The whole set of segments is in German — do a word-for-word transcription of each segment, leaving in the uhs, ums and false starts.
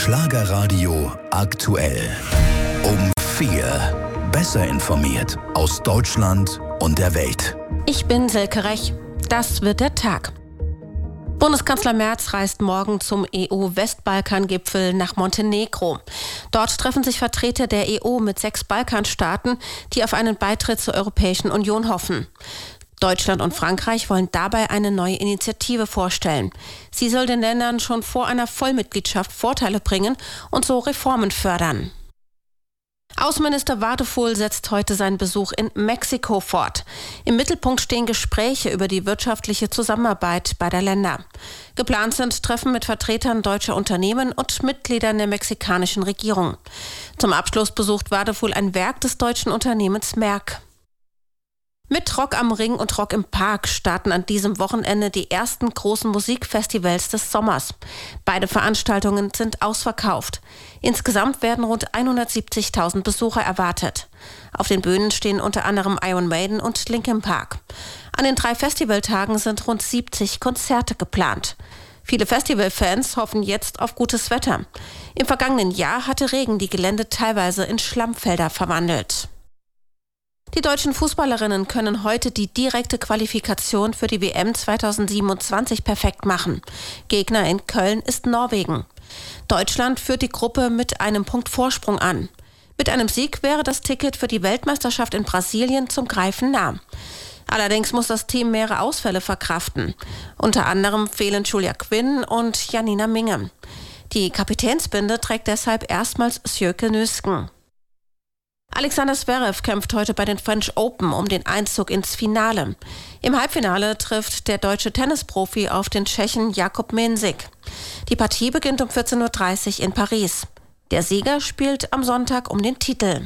Schlagerradio aktuell. Um vier. Besser informiert aus Deutschland und der Welt. Ich bin Silke Rech. Das wird der Tag. Bundeskanzler Merz reist morgen zum E U-Westbalkan-Gipfel nach Montenegro. Dort treffen sich Vertreter der E U mit sechs Balkanstaaten, die auf einen Beitritt zur Europäischen Union hoffen. Deutschland und Frankreich wollen dabei eine neue Initiative vorstellen. Sie soll den Ländern schon vor einer Vollmitgliedschaft Vorteile bringen und so Reformen fördern. Außenminister Wadefuhl setzt heute seinen Besuch in Mexiko fort. Im Mittelpunkt stehen Gespräche über die wirtschaftliche Zusammenarbeit beider Länder. Geplant sind Treffen mit Vertretern deutscher Unternehmen und Mitgliedern der mexikanischen Regierung. Zum Abschluss besucht Wadefuhl ein Werk des deutschen Unternehmens Merck. Mit Rock am Ring und Rock im Park starten an diesem Wochenende die ersten großen Musikfestivals des Sommers. Beide Veranstaltungen sind ausverkauft. Insgesamt werden rund hundertsiebzigtausend Besucher erwartet. Auf den Bühnen stehen unter anderem Iron Maiden und Linkin Park. An den drei Festivaltagen sind rund siebzig Konzerte geplant. Viele Festivalfans hoffen jetzt auf gutes Wetter. Im vergangenen Jahr hatte Regen die Gelände teilweise in Schlammfelder verwandelt. Die deutschen Fußballerinnen können heute die direkte Qualifikation für die W M zweitausendsiebenundzwanzig perfekt machen. Gegner in Köln ist Norwegen. Deutschland führt die Gruppe mit einem Punkt Vorsprung an. Mit einem Sieg wäre das Ticket für die Weltmeisterschaft in Brasilien zum Greifen nah. Allerdings muss das Team mehrere Ausfälle verkraften. Unter anderem fehlen Julia Quinn und Janina Minge. Die Kapitänsbinde trägt deshalb erstmals Sjöke Nüsken. Alexander Zverev kämpft heute bei den French Open um den Einzug ins Finale. Im Halbfinale trifft der deutsche Tennisprofi auf den Tschechen Jakub Mensik. Die Partie beginnt um vierzehn Uhr dreißig in Paris. Der Sieger spielt am Sonntag um den Titel.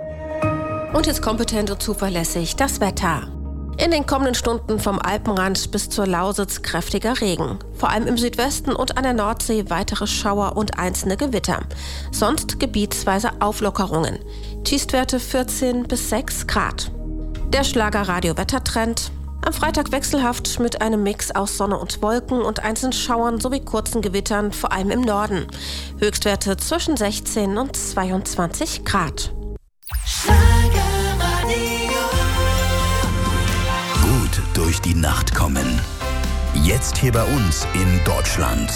Und jetzt kompetent und zuverlässig das Wetter. In den kommenden Stunden vom Alpenrand bis zur Lausitz kräftiger Regen. Vor allem im Südwesten und an der Nordsee weitere Schauer und einzelne Gewitter. Sonst gebietsweise Auflockerungen. Tiefstwerte vierzehn bis sechs Grad. Der Schlager-Radio-Wettertrend. Am Freitag wechselhaft mit einem Mix aus Sonne und Wolken und einzelnen Schauern sowie kurzen Gewittern, vor allem im Norden. Höchstwerte zwischen sechzehn und zweiundzwanzig Grad. Gut durch die Nacht kommen. Jetzt hier bei uns in Deutschland.